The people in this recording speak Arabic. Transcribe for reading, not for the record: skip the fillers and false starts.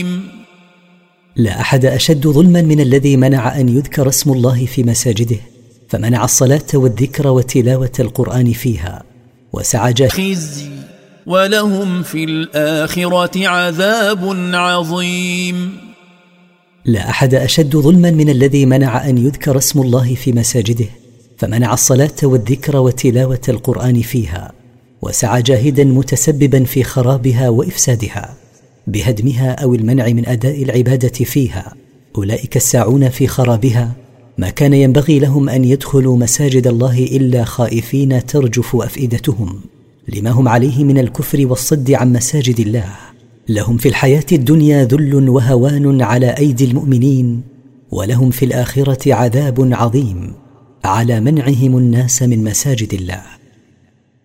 لا أحد أشد ظلما من الذي منع أن يذكر اسم الله في مساجده فمنع الصلاة والذكر وتلاوة القرآن فيها وسعى خزي ولهم في الآخرة عذاب عظيم. لا أحد أشد ظلما من الذي منع أن يذكر اسم الله في مساجده فمنع الصلاة والذكر وتلاوة القرآن فيها وسعى جاهدا متسببا في خرابها وإفسادها بهدمها أو المنع من أداء العبادة فيها. أولئك الساعون في خرابها ما كان ينبغي لهم أن يدخلوا مساجد الله إلا خائفين ترجف أفئدتهم لما هم عليه من الكفر والصد عن مساجد الله. لهم في الحياة الدنيا ذل وهوان على أيدي المؤمنين ولهم في الآخرة عذاب عظيم على منعهم الناس من مساجد الله.